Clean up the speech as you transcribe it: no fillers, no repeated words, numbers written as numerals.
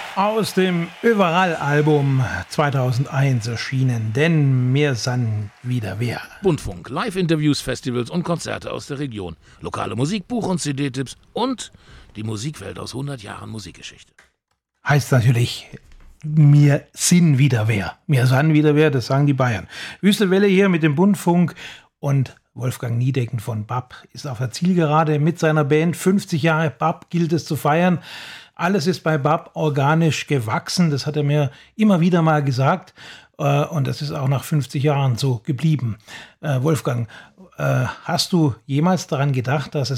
Aus dem Überall-Album 2001 erschienen, denn mir san wieder wer. Bundfunk, Live-Interviews, Festivals und Konzerte aus der Region. Lokale Musik, Buch- und CD-Tipps und die Musikwelt aus 100 Jahren Musikgeschichte. Heißt natürlich, mir sin wieder wer. Mir san wieder wer, das sagen die Bayern. Wüste Welle hier mit dem Bundfunk und Wolfgang Niedecken von BAP ist auf der Zielgerade mit seiner Band. 50 Jahre BAP gilt es zu feiern. Alles ist bei BAP organisch gewachsen, das hat er mir immer wieder mal gesagt und das ist auch nach 50 Jahren so geblieben. Wolfgang, hast du jemals daran gedacht, dass es